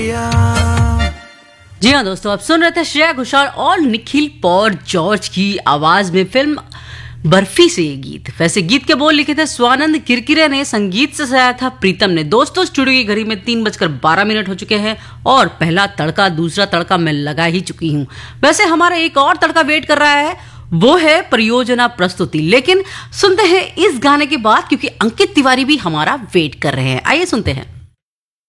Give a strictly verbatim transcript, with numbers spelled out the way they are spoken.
जी हाँ दोस्तों, आप सुन रहे थे श्रेया घोषाल और निखिल पौर जॉर्ज की आवाज में फिल्म बर्फी से ये गीत। वैसे गीत के बोल लिखे थे स्वानंद किरकिरे ने, संगीत से सजाया था प्रीतम ने। दोस्तों, स्टूडियो की घड़ी में तीन बजकर बारह मिनट हो चुके हैं और पहला तड़का दूसरा तड़का मैं लगा ही चुकी हूँ। वैसे हमारा एक और तड़का वेट कर रहा है, वो है परियोजना प्रस्तुति। लेकिन सुनते हैं इस गाने के बाद, क्योंकि अंकित तिवारी भी हमारा वेट कर रहे हैं। आइए सुनते हैं।